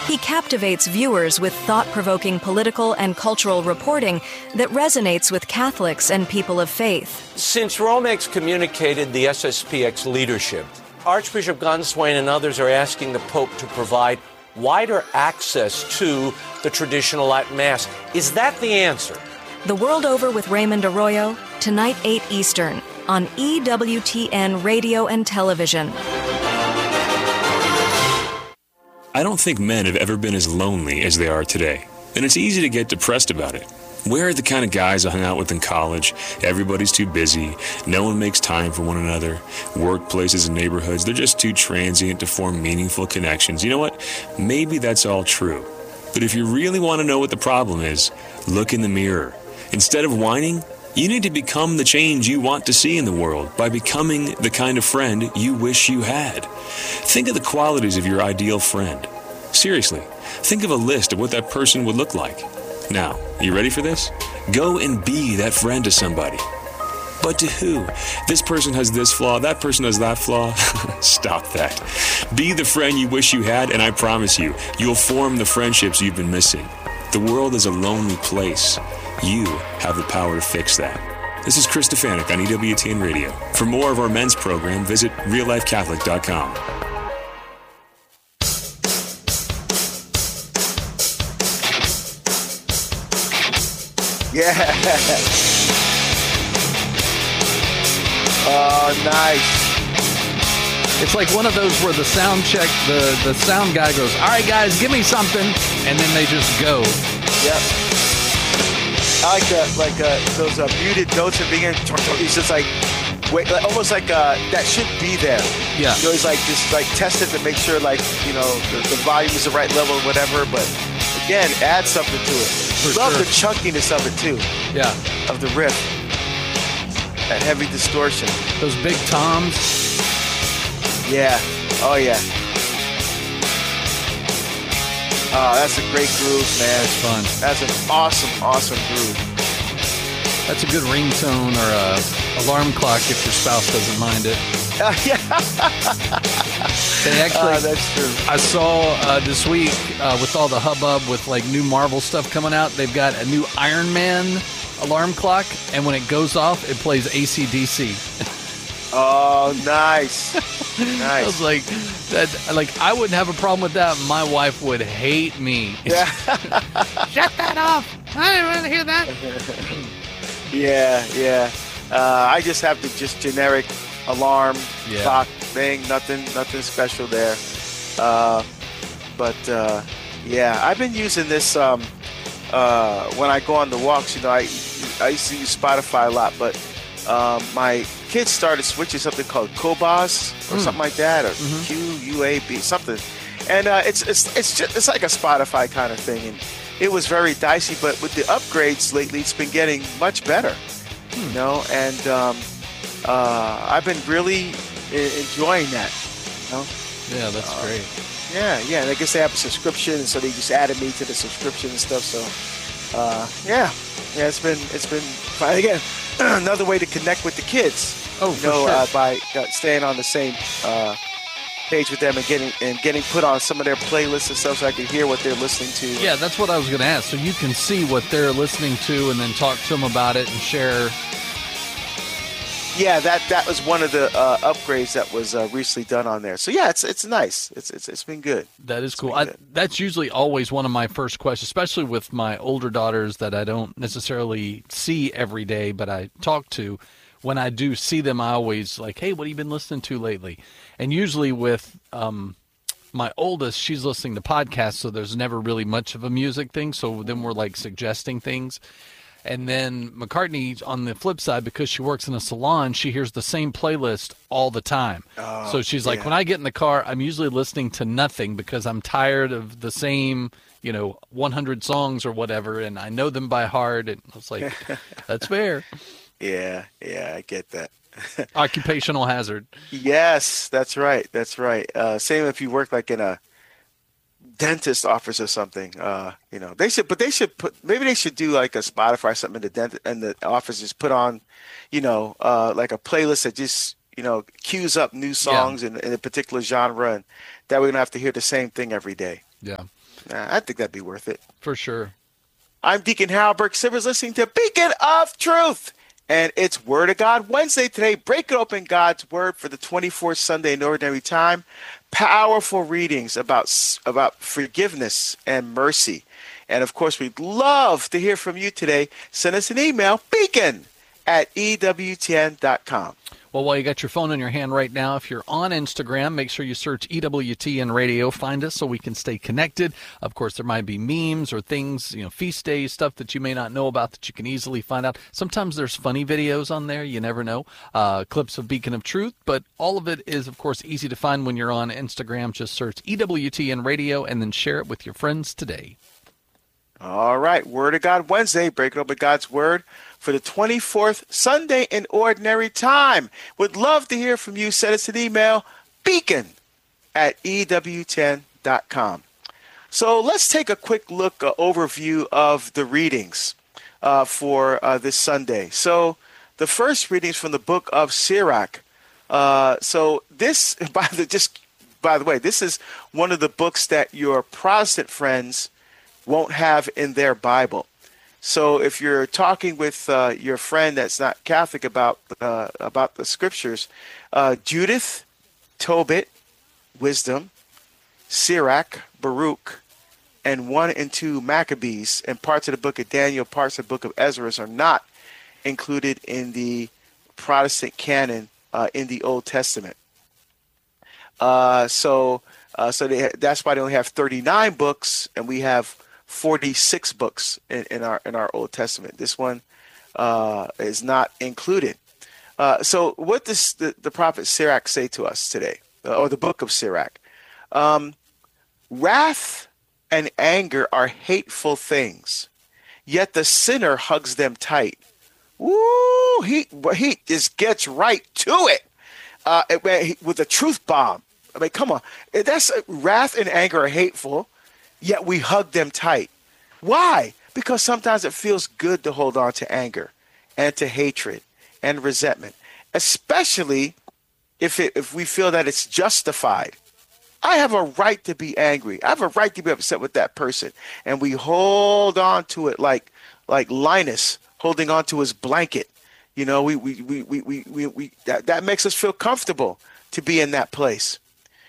He captivates viewers with thought-provoking political and cultural reporting that resonates with Catholics and people of faith. Since Rome excommunicated the SSPX leadership, Archbishop Gonswain and others are asking the Pope to provide wider access to the traditional Latin Mass. Is that the answer? The World Over with Raymond Arroyo, tonight 8 Eastern, on EWTN Radio and Television. I don't think men have ever been as lonely as they are today, and it's easy to get depressed about it. We're the kind of guys I hung out with in college. Everybody's too busy. No one makes time for one another. Workplaces and neighborhoods, they're just too transient to form meaningful connections. You know what? Maybe that's all true. But if you really want to know what the problem is, look in the mirror. Instead of whining, you need to become the change you want to see in the world by becoming the kind of friend you wish you had. Think of the qualities of your ideal friend. Seriously, think of a list of what that person would look like. Now, you ready for this? Go and be that friend to somebody. But to who? This person has this flaw, that person has that flaw. Stop that. Be the friend you wish you had, and I promise you, you'll form the friendships you've been missing. The world is a lonely place. You have the power to fix that. This is Chris Stefanik on EWTN Radio. For more of our men's program, visit reallifecatholic.com. Yeah. Oh, nice. It's like one of those where the sound check, the sound guy goes, all right, guys, give me something, and then they just go. Yep. I like those muted notes at the beginning. It's just like, wait, almost like that should be there. Yeah. You always like just like test it to make sure like the volume is the right level or whatever. But again, add something to it. Love the chunkiness of it too. Yeah. Of the riff. That heavy distortion. Those big toms. Yeah. Oh yeah. Oh, that's a great groove, man. It's fun. That's an awesome groove. That's a good ringtone or a alarm clock if your spouse doesn't mind it. Yeah. They actually, that's true. I saw this week with all the hubbub with like new Marvel stuff coming out, they've got a new Iron Man alarm clock, and when it goes off, it plays AC/DC. Oh, nice. Nice. I was like, I wouldn't have a problem with that. My wife would hate me. Yeah. Shut that off. I didn't want to hear that. Yeah. I just have the just generic alarm clock thing. Nothing special there. But I've been using this when I go on the walks. I used to use Spotify a lot, but my kids started switching something called Qobuz or something like that, or QUAB something, and it's like a Spotify kind of thing, and it was very dicey, but with the upgrades lately, it's been getting much better, and I've been really enjoying that. Yeah, that's great. Yeah, and I guess they have a subscription, and so they just added me to the subscription and stuff. So, it's been fine. Again, another way to connect with the kids. Oh, for sure. By staying on the same page with them and getting put on some of their playlists and stuff, so I can hear what they're listening to. Yeah, that's what I was going to ask. So you can see what they're listening to, and then talk to them about it and share. Yeah, that was one of the upgrades that was recently done on there. So yeah, it's nice. It's been good. That is cool. That's usually always one of my first questions, especially with my older daughters that I don't necessarily see every day, but I talk to. When I do see them, I always like, hey, what have you been listening to lately? And usually with my oldest, she's listening to podcasts, so there's never really much of a music thing. So then we're like suggesting things. And then McCartney, on the flip side, because she works in a salon, she hears the same playlist all the time. Oh, so she's like, when I get in the car, I'm usually listening to nothing because I'm tired of the same, 100 songs or whatever, and I know them by heart. And I was like, that's fair. Yeah, I get that. Occupational hazard. Yes, that's right. Same if you work like in a dentist office or something. They should do like a Spotify or something in the office, just put on, like a playlist that just queues up new songs in a particular genre, and that we don't have to hear the same thing every day. Yeah. I think that'd be worth it. For sure. I'm Deacon Hal Burke Sivers, listening to Beacon of Truth. And it's Word of God Wednesday today. Break open God's Word for the 24th Sunday in Ordinary Time. Powerful readings about forgiveness and mercy. And, of course, we'd love to hear from you today. Send us an email, beacon@ewtn.com. Well, while you got your phone in your hand right now, if you're on Instagram, make sure you search EWTN Radio. Find us so we can stay connected. Of course, there might be memes or things, feast days, stuff that you may not know about that you can easily find out. Sometimes there's funny videos on there. You never know. Clips of Beacon of Truth. But all of it is, of course, easy to find when you're on Instagram. Just search EWTN Radio and then share it with your friends today. All right. Word of God Wednesday. Breaking open God's Word for the 24th Sunday in Ordinary Time. Would love to hear from you. Send us an email, beacon@ewtn.com. So let's take a quick look, overview of the readings for this Sunday. So the first reading is from the book of Sirach. So this, by the way, this is one of the books that your Protestant friends won't have in their Bible. So if you're talking with your friend that's not Catholic about the scriptures, Judith, Tobit, Wisdom, Sirach, Baruch, and 1 and 2 Maccabees, and parts of the book of Daniel, parts of the book of Ezra are not included in the Protestant canon in the Old Testament. That's why they only have 39 books, and we have 46 books in our Old Testament. This one is not included. So what does the prophet Sirach say to us today, or the book of Sirach? Wrath and anger are hateful things, yet the sinner hugs them tight. Woo! He just gets right to it with a truth bomb. I mean, come on. That's wrath and anger are hateful, yet we hug them tight. Why? Because sometimes it feels good to hold on to anger and to hatred and resentment, especially if we feel that it's justified. I have a right to be angry. I have a right to be upset with that person. And we hold on to it like Linus holding on to his blanket. That makes us feel comfortable to be in that place.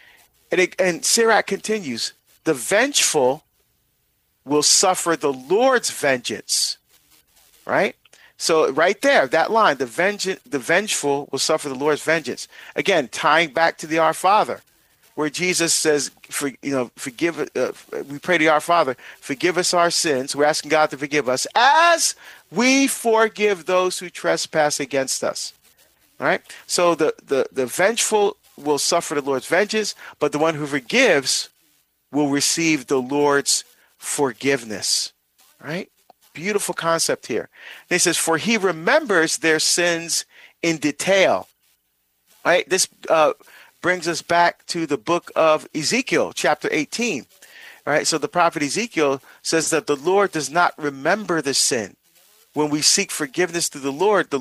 And Sirach continues, the vengeful will suffer the Lord's vengeance. Right? So right there, that line, the vengeful will suffer the Lord's vengeance. Again, tying back to the Our Father, where Jesus says, forgive. We pray to our Father, forgive us our sins. We're asking God to forgive us as we forgive those who trespass against us. All right? So the vengeful will suffer the Lord's vengeance, but the one who forgives will receive the Lord's forgiveness. Right? Beautiful concept here. And he says, for he remembers their sins in detail. Right? This brings us back to the book of Ezekiel, chapter 18. All right? So the prophet Ezekiel says that the Lord does not remember the sin. When we seek forgiveness to the Lord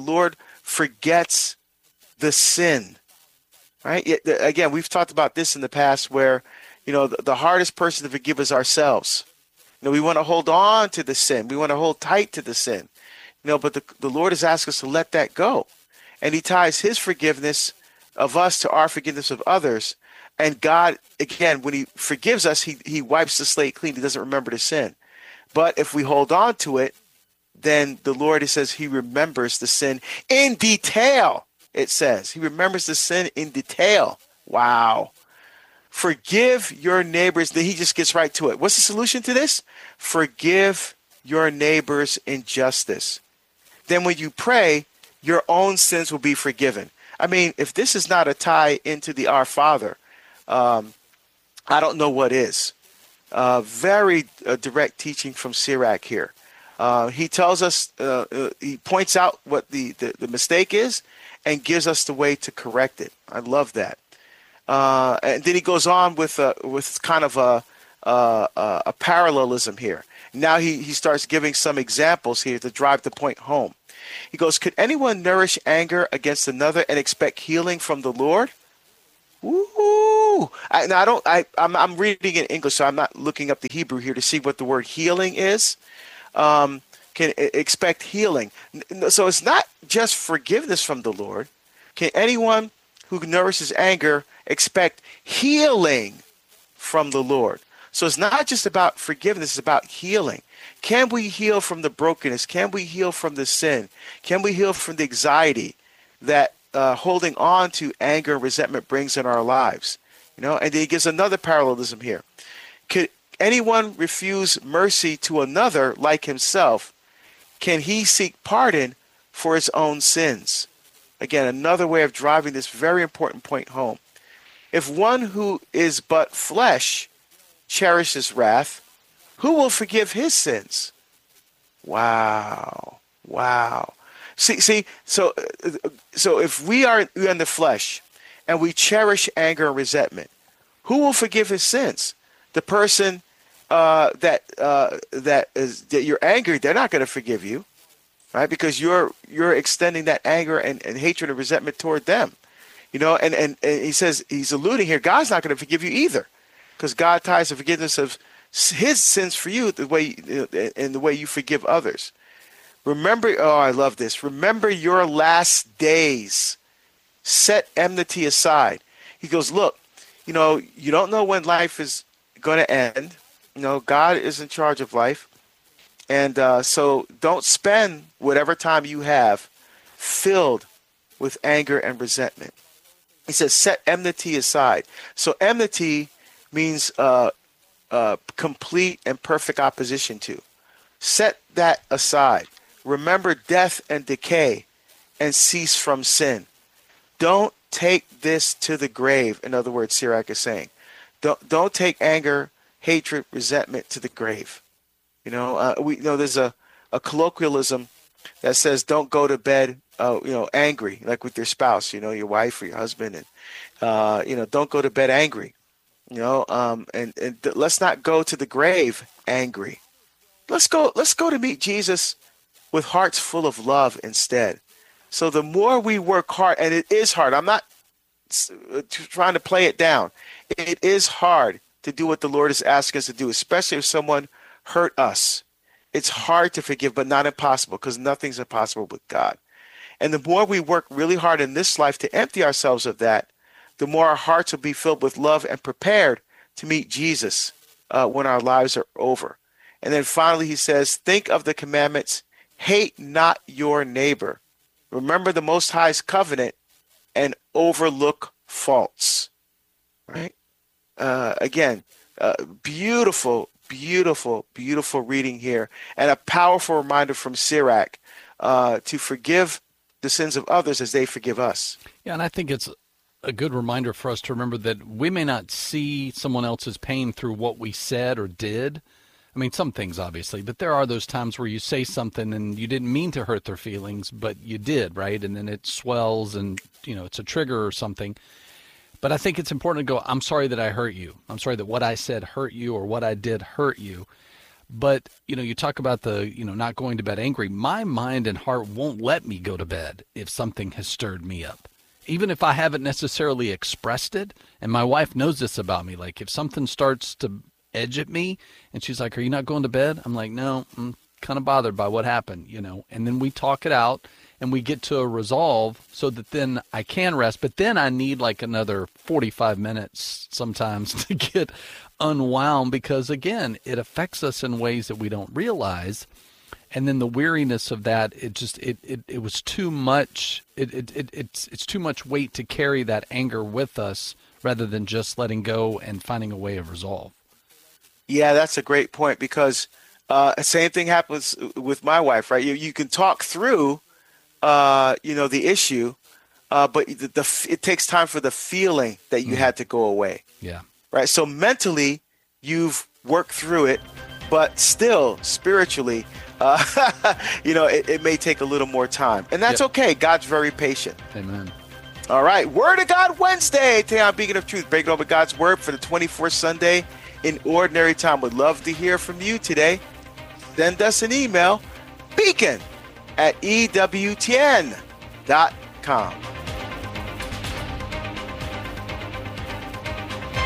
forgets the sin. Right? Again, we've talked about this in the past where, the hardest person to forgive is ourselves. We want to hold on to the sin. We want to hold tight to the sin. But the Lord has asked us to let that go. And he ties his forgiveness of us to our forgiveness of others. And God, again, when he forgives us, he wipes the slate clean. He doesn't remember the sin. But if we hold on to it, then the Lord, it says, he remembers the sin in detail. It says he remembers the sin in detail. Wow. Forgive your neighbors. Then he just gets right to it. What's the solution to this? Forgive your neighbor's injustice. Then when you pray, your own sins will be forgiven. I mean, if this is not a tie into the Our Father, I don't know what is. Very direct teaching from Sirach here. He tells us, he points out what the mistake is and gives us the way to correct it. I love that. And then he goes on with kind of a parallelism here. Now he starts giving some examples here to drive the point home. He goes, could anyone nourish anger against another and expect healing from the Lord? Woo! I'm reading in English, so I'm not looking up the Hebrew here to see what the word healing is. Can expect healing. So it's not just forgiveness from the Lord. Can anyone who nourishes anger expect healing from the Lord? So it's not just about forgiveness, it's about healing. Can we heal from the brokenness? Can we heal from the sin? Can we heal from the anxiety that holding on to anger and resentment brings in our lives? And he gives another parallelism here. Could anyone refuse mercy to another like himself? Can he seek pardon for his own sins? Again, another way of driving this very important point home. If one who is but flesh cherishes wrath, who will forgive his sins? Wow. See. So if we are in the flesh and we cherish anger and resentment, who will forgive his sins? The person that you're angry, they're not going to forgive you, right? Because you're extending that anger and hatred and resentment toward them. And he says, he's alluding here, God's not going to forgive you either, because God ties the forgiveness of his sins for you the way you forgive others. Remember, I love this. Remember your last days. Set enmity aside. He goes, look, you don't know when life is going to end. God is in charge of life. And so don't spend whatever time you have filled with anger and resentment. He says, set enmity aside. So enmity means complete and perfect opposition to. Set that aside. Remember death and decay and cease from sin. Don't take this to the grave. In other words, Sirach is saying, don't take anger, hatred, resentment to the grave. We know there's a colloquialism that says don't go to bed, angry, like with your spouse, your wife or your husband, and don't go to bed angry, and let's not go to the grave angry. Let's go to meet Jesus with hearts full of love instead. So the more we work hard, and it is hard. I'm not trying to play it down. It is hard to do what the Lord is asking us to do, especially if someone hurt us. It's hard to forgive, but not impossible, because nothing's impossible with God. And the more we work really hard in this life to empty ourselves of that, the more our hearts will be filled with love and prepared to meet Jesus when our lives are over. And then finally, he says, think of the commandments, hate not your neighbor. Remember the Most High's covenant and overlook faults. Right? Again, beautiful reading here, and a powerful reminder from Sirach to forgive the sins of others as they forgive us. Yeah, and I think it's a good reminder for us to remember that we may not see someone else's pain through what we said or did. I mean, some things obviously, but there are those times where you say something and you didn't mean to hurt their feelings, but you did, right? And then it swells and, it's a trigger or something. But I think it's important to go, I'm sorry that I hurt you. I'm sorry that what I said hurt you or what I did hurt you. But, you talk about the, not going to bed angry. My mind and heart won't let me go to bed if something has stirred me up. Even if I haven't necessarily expressed it, and my wife knows this about me, like if something starts to edge at me and she's like, are you not going to bed? I'm like, no, I'm kind of bothered by what happened, and then we talk it out and we get to a resolve so that then I can rest. But then I need like another 45 minutes sometimes to get unwound, because again, it affects us in ways that we don't realize. And then the weariness of that, it was too much. It's too much weight to carry that anger with us rather than just letting go and finding a way of resolve. Yeah, that's a great point, because same thing happens with my wife, right? You can talk through, the issue, but it takes time for the feeling that you had to go away. Yeah. Right. So mentally, you've worked through it, but still spiritually, it may take a little more time, and that's okay. God's very patient. Amen. All right. Word of God Wednesday. Today on Beacon of Truth, breaking over God's word for the 24th Sunday in Ordinary Time. Would love to hear from you today. Send us an email, beacon@ewtn.com.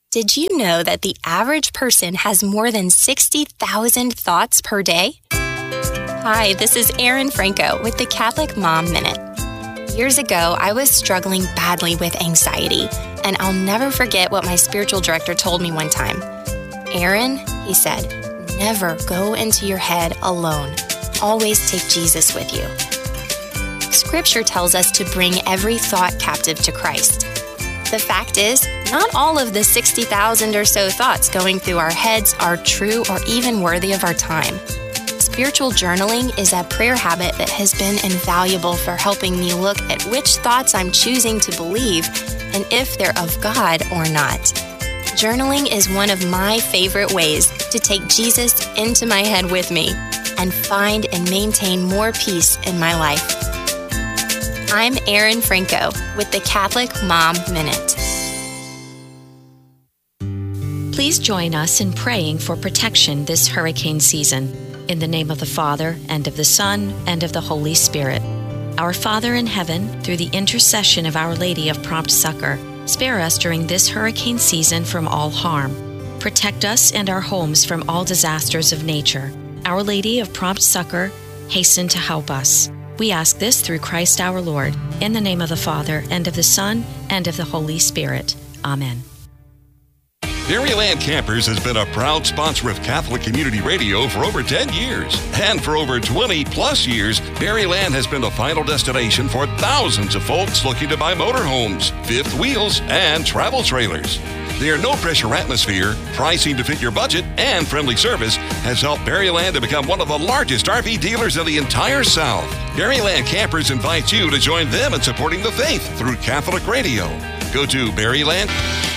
Did you know that the average person has more than 60,000 thoughts per day? Hi, this is Erin Franco with the Catholic Mom Minute. Years ago, I was struggling badly with anxiety, and I'll never forget what my spiritual director told me one time. Erin, he said, never go into your head alone. Always take Jesus with you. Scripture tells us to bring every thought captive to Christ. The fact is, not all of the 60,000 or so thoughts going through our heads are true or even worthy of our time. Spiritual journaling is a prayer habit that has been invaluable for helping me look at which thoughts I'm choosing to believe and if they're of God or not. Journaling is one of my favorite ways to take Jesus into my head with me and find and maintain more peace in my life. I'm Erin Franco with the Catholic Mom Minute. Please join us in praying for protection this hurricane season. In the name of the Father, and of the Son, and of the Holy Spirit. Our Father in heaven, through the intercession of Our Lady of Prompt Succor, spare us during this hurricane season from all harm. Protect us and our homes from all disasters of nature. Our Lady of Prompt Succor, hasten to help us. We ask this through Christ our Lord, in the name of the Father, and of the Son, and of the Holy Spirit. Amen. Berryland Campers has been a proud sponsor of Catholic Community Radio for over 10 years. And for over 20 plus years, Berryland has been the final destination for thousands of folks looking to buy motorhomes, fifth wheels, and travel trailers. Their no-pressure atmosphere, pricing to fit your budget, and friendly service has helped Berryland to become one of the largest RV dealers in the entire South. Berryland Campers invites you to join them in supporting the faith through Catholic Radio. Go to Berryland.